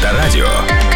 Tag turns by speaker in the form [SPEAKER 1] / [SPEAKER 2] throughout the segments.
[SPEAKER 1] Авторадио.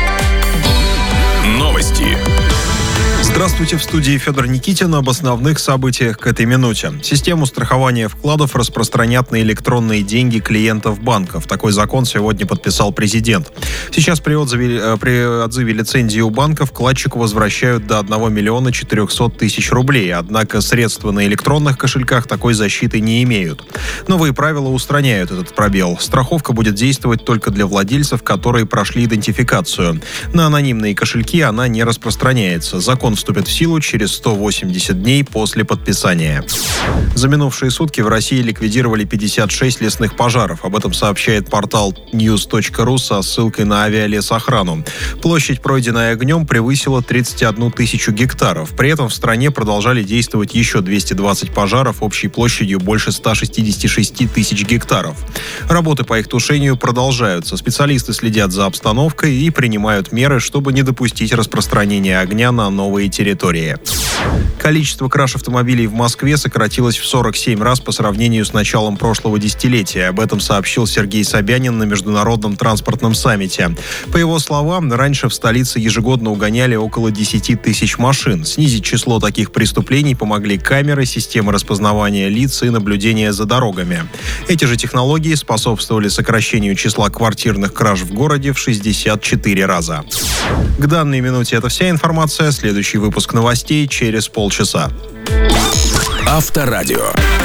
[SPEAKER 1] Новости.
[SPEAKER 2] Здравствуйте, в студии Федор Никитин. Об основных событиях к этой минуте. Систему страхования вкладов распространят на электронные деньги клиентов банков. Такой закон сегодня подписал президент. Сейчас при отзыве лицензии у банка вкладчику возвращают до 1 миллиона 400 тысяч рублей. Однако средства на электронных кошельках такой защиты не имеют. Новые правила устраняют этот пробел. Страховка будет действовать только для владельцев, которые прошли идентификацию. На анонимные кошельки она не распространяется. Закон вступит в силу через 180 дней после подписания. За минувшие сутки в России ликвидировали 56 лесных пожаров. Об этом сообщает портал news.ru со ссылкой на авиалесохрану. Площадь, пройденная огнем, превысила 31 тысячу гектаров. При этом в стране продолжали действовать еще 220 пожаров общей площадью больше 166 тысяч гектаров. Работы по их тушению продолжаются. Специалисты следят за обстановкой и принимают меры, чтобы не допустить распространения огня на новые территории. Количество краш-автомобилей в Москве сократилось в 47 раз по сравнению с началом прошлого десятилетия. Об этом сообщил Сергей Собянин на Международном транспортном саммите. По его словам, раньше в столице ежегодно угоняли около 10 тысяч машин. Снизить число таких преступлений помогли камеры, системы распознавания лиц и наблюдения за дорогами. Эти же технологии способствовали сокращению числа квартирных краж в городе в 64 раза. К данной минуте это вся информация. Следующий выпуск новостей через полчаса.
[SPEAKER 1] Авторадио.